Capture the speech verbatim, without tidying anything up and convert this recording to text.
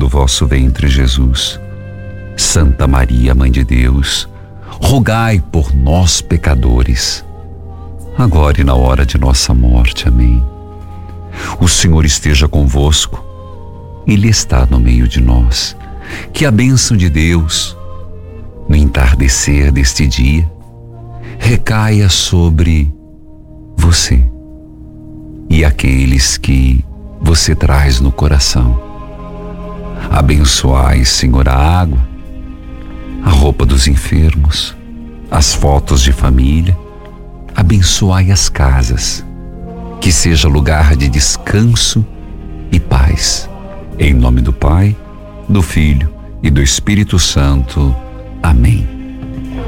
do vosso ventre, Jesus. Santa Maria, Mãe de Deus, rogai por nós, pecadores, agora e na hora de nossa morte. Amém. O Senhor esteja convosco, Ele está no meio de nós. Que a bênção de Deus, no entardecer deste dia, recaia sobre você e aqueles que você traz no coração. Abençoai, Senhor, a água, a roupa dos enfermos, as fotos de família. Abençoai as casas, que seja lugar de descanso e paz. Em nome do Pai, do Filho e do Espírito Santo. Amém.